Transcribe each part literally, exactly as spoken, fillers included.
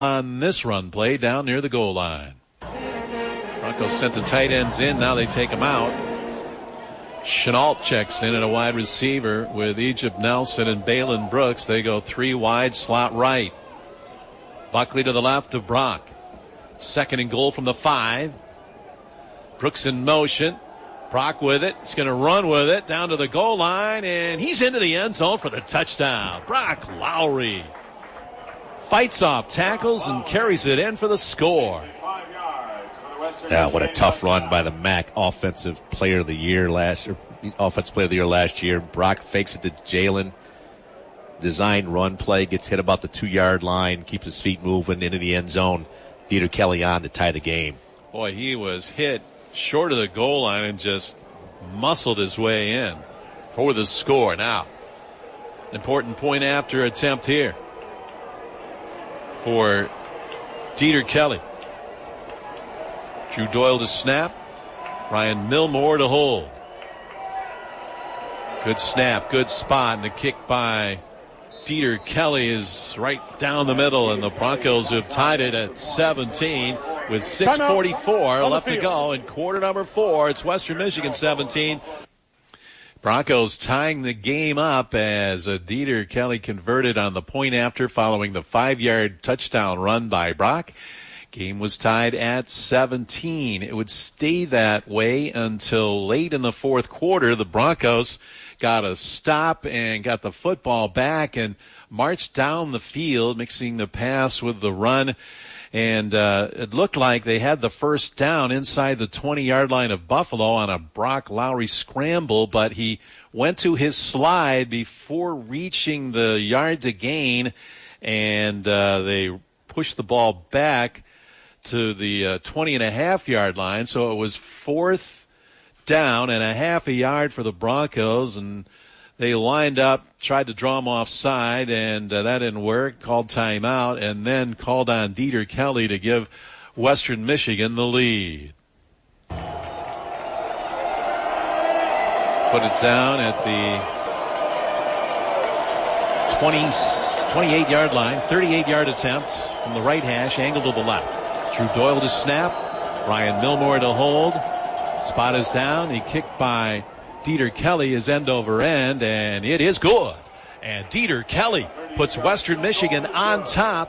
on this run play down near the goal line. Broncos sent the tight ends in. Now they take them out. Chenault checks in at a wide receiver with Egypt Nelson and Balin Brooks. They go three wide, slot right. Buckley to the left of Brock. Second and goal from the five. Brooks in motion. Brock with it. He's going to run with it down to the goal line, and he's into the end zone for the touchdown. Brock Lowry fights off tackles and carries it in for the score. Yeah, what a tough run by the M A C Offensive Player of the Year last year. Offensive Player of the Year last year. Brock fakes it to Jalen. Designed run play, gets hit about the two-yard line, keeps his feet moving into the end zone. Dieter Kelly on to tie the game. Boy, he was hit short of the goal line and just muscled his way in for the score. Now, important point after attempt here for Dieter Kelly. Drew Doyle to snap. Ryan Milmore to hold. Good snap, good spot, and the kick by Dieter Kelly is right down the middle, and the Broncos have tied it at seventeen with six forty-four left to go in quarter number four. It's Western Michigan seventeen. Broncos tying the game up as a Dieter Kelly converted on the point after following the five-yard touchdown run by Brock. Game was tied at seventeen. It would stay that way until late in the fourth quarter. The Broncos got a stop and got the football back and marched down the field, mixing the pass with the run. And uh, it looked like they had the first down inside the twenty-yard line of Buffalo on a Brock Lowry scramble, but he went to his slide before reaching the yard to gain, and uh, they pushed the ball back to the uh, twenty and a half yard line. So it was fourth down and a half a yard for the Broncos, and they lined up, tried to draw him offside, and uh, that didn't work. Called timeout, and then called on Dieter Kelly to give Western Michigan the lead. Put it down at the twenty, twenty-eight yard line, thirty-eight yard attempt from the right hash, angled to the left. Drew Doyle to snap. Ryan Milmore to hold. Spot is down. He kicked by Dieter Kelly is end over end, and it is good. And Dieter Kelly puts Western Michigan on top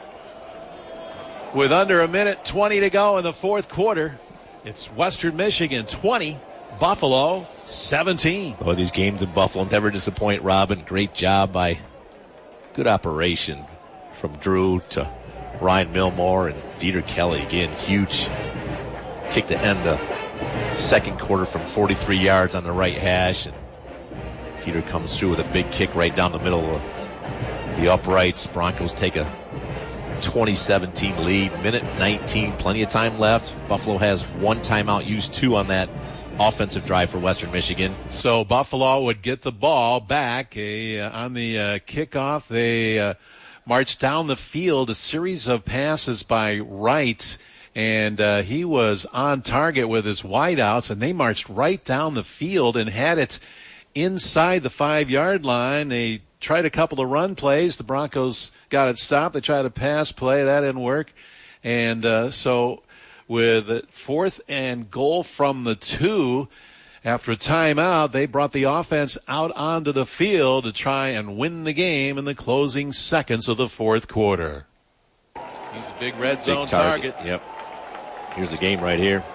with under a minute twenty to go in the fourth quarter. It's Western Michigan twenty, Buffalo seventeen. Oh, these games in Buffalo never disappoint, Robin. Great job by good operation from Drew to Ryan Milmore and Dieter Kelly. Again, huge kick to end the second quarter from forty-three yards on the right hash. And Dieter comes through with a big kick right down the middle of the uprights. Broncos take a twenty seventeen lead. Minute nineteen, plenty of time left. Buffalo has one timeout, used two on that offensive drive for Western Michigan. So Buffalo would get the ball back a, uh, on the uh, kickoff. They uh, marched down the field, a series of passes by Wright, and uh, he was on target with his wideouts, and they marched right down the field and had it inside the five-yard line. They tried a couple of run plays. The Broncos got it stopped. They tried a pass play. That didn't work. And uh, so with fourth and goal from the two, after a timeout, they brought the offense out onto the field to try and win the game in the closing seconds of the fourth quarter. He's a big red zone big target. target. Yep. Here's the game right here.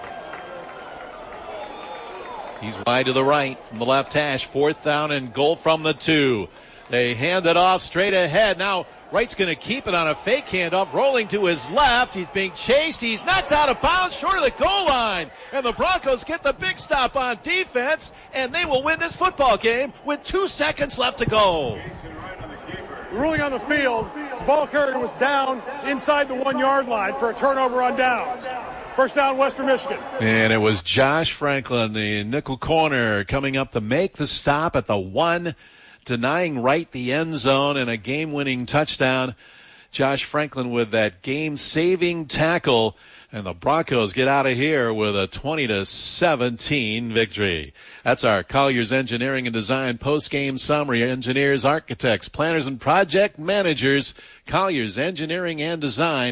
He's wide to the right from the left hash. Fourth down and goal from the two. They hand it off straight ahead. Now Wright's going to keep it on a fake handoff, rolling to his left. He's being chased. He's knocked out of bounds short of the goal line. And the Broncos get the big stop on defense, and they will win this football game with two seconds left to go. Ruling on the field, the ball carrier was down inside the one-yard line for a turnover on downs. First down, Western Michigan. And it was Josh Franklin, the nickel corner, coming up to make the stop at the one, denying Wright the end zone and a game-winning touchdown Josh Franklin with that game-saving tackle. And the Broncos get out of here with a twenty to seventeen victory. That's our Colliers Engineering and Design post-game summary. Engineers, architects, planners, and project managers. Colliers Engineering and Design.